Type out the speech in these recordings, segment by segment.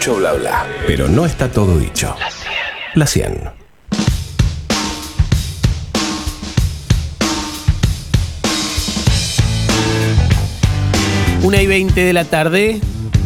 mucho bla bla, pero no está todo dicho. La 100. Una y 20 de la tarde.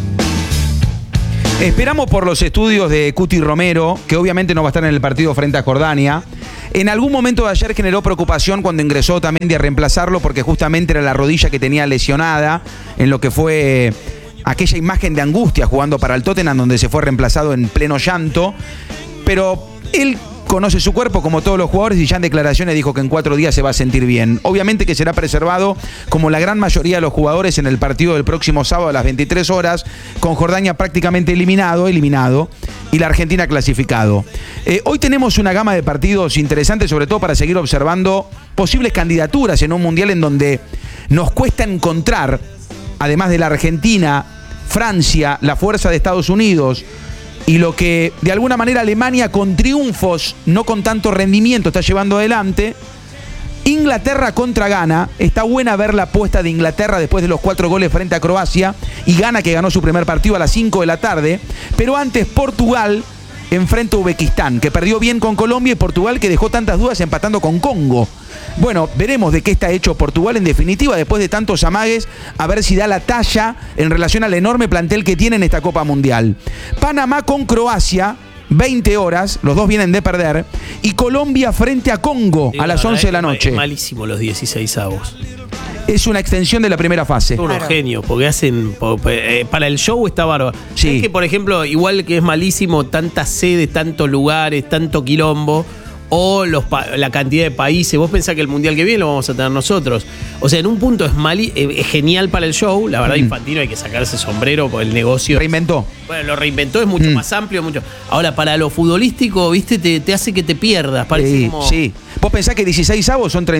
Esperamos por los estudios de Cuti Romero, que obviamente no va a estar en el partido frente a Jordania. En algún momento de ayer generó preocupación cuando ingresó también de reemplazarlo, porque justamente era la rodilla que tenía lesionada en lo que fue aquella imagen de angustia jugando para el Tottenham, donde se fue reemplazado en pleno llanto. Pero él conoce su cuerpo como todos los jugadores y ya en declaraciones dijo que en 4 días se va a sentir bien. Obviamente que será preservado como la gran mayoría de los jugadores en el partido del próximo sábado a las 23 horas, con Jordania prácticamente eliminado, y la Argentina clasificado. Hoy tenemos una gama de partidos interesantes, sobre todo para seguir observando posibles candidaturas en un mundial en donde nos cuesta encontrar, además de la Argentina, Francia, la fuerza de Estados Unidos, y lo que de alguna manera Alemania con triunfos, no con tanto rendimiento, está llevando adelante. Inglaterra contra Ghana. Está buena ver la apuesta de Inglaterra después de los 4 goles frente a Croacia. Y Ghana, que ganó su primer partido a las 5 de la tarde. Pero antes Portugal enfrenta a Uzbekistán, que perdió bien con Colombia, y Portugal que dejó tantas dudas empatando con Congo. Bueno, veremos de qué está hecho Portugal en definitiva después de tantos amagues, a ver si da la talla en relación al enorme plantel que tiene en esta Copa Mundial. Panamá con Croacia, 20 horas, los dos vienen de perder, y Colombia frente a Congo a las 11 de la noche. Es malísimo los 16avos. Es una extensión de la primera fase. Son unos genios, porque hacen. Para el show está bárbaro. Sí. Es que, por ejemplo, igual que es malísimo tantas sedes, tantos lugares, tanto quilombo, o la cantidad de países. Vos pensás que el mundial que viene lo vamos a tener nosotros. O sea, en un punto es genial para el show. La verdad, Infantino hay que sacarse sombrero por el negocio. Reinventó. Bueno, lo reinventó, es mucho más amplio, mucho. Ahora, para lo futbolístico, viste, te hace que te pierdas. Parece Sí, como... sí. Vos pensás que 16avos son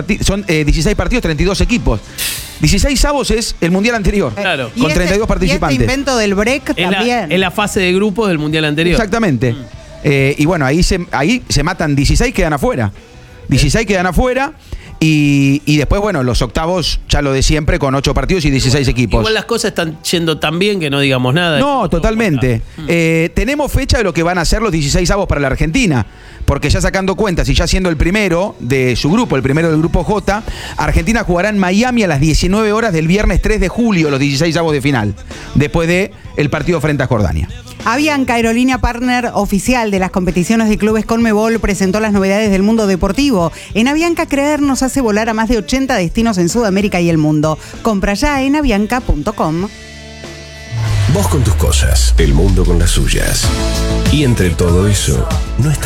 16 partidos, 32 equipos. 16avos es el mundial anterior. Claro. Con 32 participantes. Y este invento del break también. Es la fase de grupos del mundial anterior. Exactamente. Y bueno, ahí se matan 16, quedan afuera. 16 quedan afuera. Y después, bueno, los octavos, ya lo de siempre, con 8 partidos y 16 equipos. Igual las cosas están yendo tan bien que no digamos nada. No, totalmente. Tenemos fecha de lo que van a ser los 16avos para la Argentina. Porque ya sacando cuentas y ya siendo el primero de su grupo, el primero del grupo J, Argentina jugará en Miami a las 19 horas del viernes 3 de julio, los 16avos de final, después de el partido frente a Jordania. Avianca, aerolínea partner oficial de las competiciones de clubes Conmebol, presentó las novedades del mundo deportivo. En Avianca, creer nos hace volar a más de 80 destinos en Sudamérica y el mundo. Compra ya en avianca.com. Vos con tus cosas, el mundo con las suyas. Y entre todo eso, no está